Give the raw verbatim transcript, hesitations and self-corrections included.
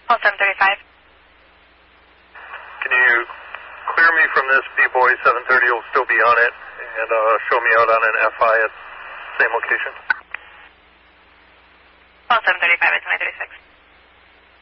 All seven thirty-five. Can you clear me from this? B-Boy seven thirty will still be on it, and uh, show me out on an F I at same location. All seven thirty-five at twenty thirty-six.